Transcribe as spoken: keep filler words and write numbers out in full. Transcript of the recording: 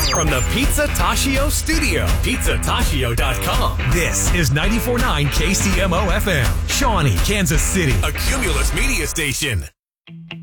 From the Pizza Tashio studio, pizza tashio dot com. This is ninety-four point nine K C M O F M, Shawnee, Kansas City, a Cumulus media station.